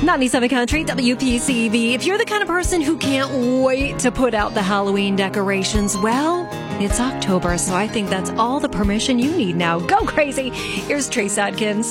97 Country, WPCV. If you're the kind of person who can't wait to put out the Halloween decorations, well, it's October, so I think that's all the permission you need now. Go crazy. Here's Trace Adkins.